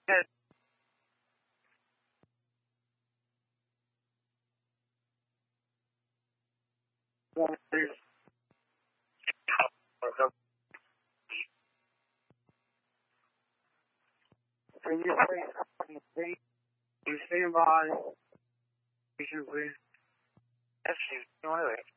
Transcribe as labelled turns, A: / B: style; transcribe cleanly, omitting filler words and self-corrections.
A: Yes. Can you say something, please? You stand by. Please. Yes, you.